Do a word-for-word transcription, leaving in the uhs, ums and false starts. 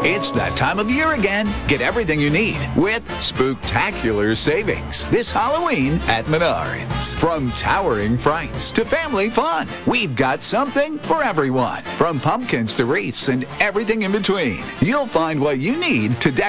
It's that time of year again. Get everything you need with spooktacular savings this Halloween at Menards. From towering frights to family fun, we've got something for everyone. From pumpkins to wreaths and everything in between, you'll find what you need to decorate